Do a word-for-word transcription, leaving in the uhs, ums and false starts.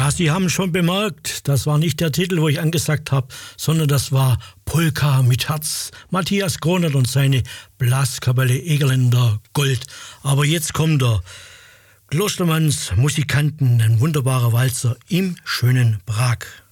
Ja, Sie haben schon bemerkt, das war nicht der Titel, wo ich angesagt habe, sondern das war Polka mit Herz. Matthias Kronert und seine Blaskapelle Egerländer Gold. Aber jetzt kommt der Klostermanns Musikanten, ein wunderbarer Walzer im schönen Prag.